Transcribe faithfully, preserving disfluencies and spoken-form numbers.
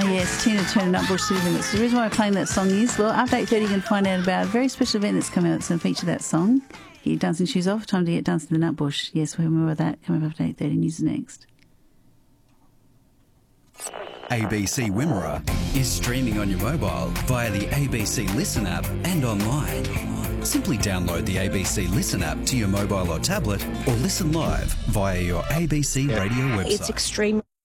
yes, Tina Turner, Nutbush City Limits. The reason why I'm playing that song is, well, after eight thirty you can find out about a very special event that's coming out that's going to feature that song. Get your dancing shoes off, time to get dancing to the Nutbush. Yes, we'll remember that. Coming up after eight thirty, news is next. A B C Wimmera is streaming on your mobile via the A B C Listen app and online. Simply download the A B C Listen app to your mobile or tablet or listen live via your A B C radio website. It's extreme.